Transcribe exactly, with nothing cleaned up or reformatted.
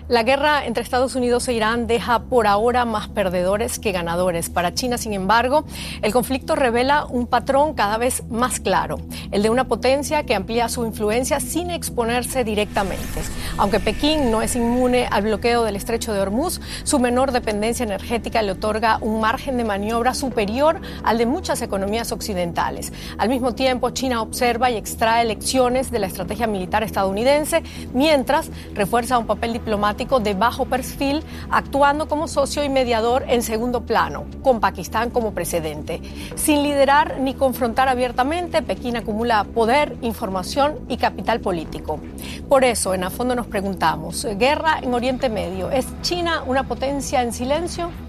La guerra entre Estados Unidos e Irán deja por ahora más perdedores que ganadores. Para China, sin embargo, el conflicto revela un patrón cada vez más claro, el de una potencia que amplía su influencia sin exponerse directamente. Aunque Pekín no es inmune al bloqueo del estrecho de Hormuz, su menor dependencia energética le otorga un margen de maniobra superior al de muchas economías occidentales. Al mismo tiempo, China observa y extrae lecciones de la estrategia militar estadounidense, mientras refuerza un papel diplomático de bajo perfil, actuando como socio y mediador en segundo plano, con Pakistán como precedente. Sin liderar ni confrontar abiertamente, Pekín acumula poder, información y capital político. Por eso, en A Fondo nos preguntamos, ¿guerra en Oriente Medio? ¿Es China una potencia en silencio?